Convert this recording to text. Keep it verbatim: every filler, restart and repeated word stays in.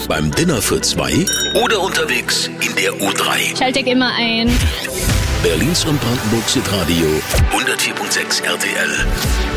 beim Dinner für zwei oder unterwegs in der U drei. Schalte ich immer ein. Berlins und Brandenburgs Hitradio hundertvier Komma sechs R T L.